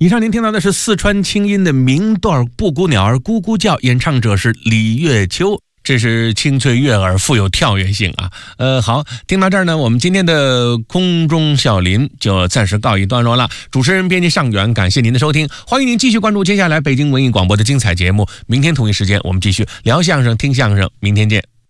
以上您听到的是四川清音的名段《布谷鸟儿咕咕叫》，演唱者是李月秋。这是清脆悦耳，富有跳跃性啊！好，听到这儿呢，我们今天的空中笑林就暂时告一段落了。主持人编辑尚远，感谢您的收听，欢迎您继续关注接下来北京文艺广播的精彩节目。明天同一时间，我们继续聊相声、听相声。明天见。